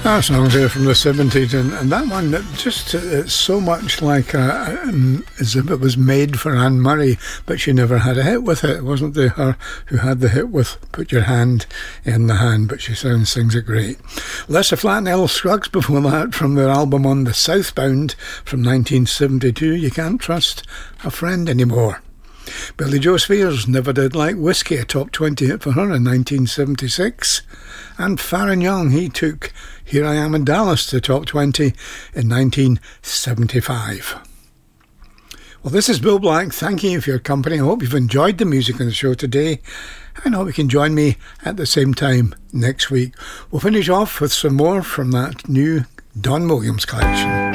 Our songs here from the 70s, and that one, that just it's so much like as if it was made for Anne Murray, but she never had a hit with it. It wasn't her who had the hit with Put Your Hand in the Hand, but she sings it great. Lester Flatt and Earl Scruggs before that, from their album On the Southbound from 1972, You Can't Trust a Friend Anymore. Billie Joe Spears, Never Did Like Whiskey, a top 20 hit for her in 1976. And Farron Young, he took Here I Am in Dallas to top 20 in 1975. Well, this is Bill Black. Thank you for your company. I hope you've enjoyed the music on the show today. And I hope you can join me at the same time next week. We'll finish off with some more from that new Don Williams collection.